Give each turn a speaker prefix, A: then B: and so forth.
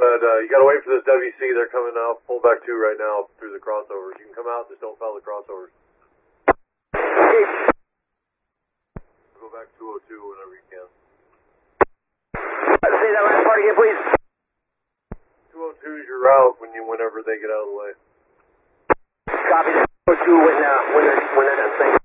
A: ahead. You gotta wait for this WC. They're coming out. Pull back 2 right now through the crossovers. You can come out, just don't follow the crossovers. Go back 202 whenever you can.
B: Say that last part again, please.
A: 202 is your route whenever they get out of the way.
B: Copy. 202 when they're done. Thank you.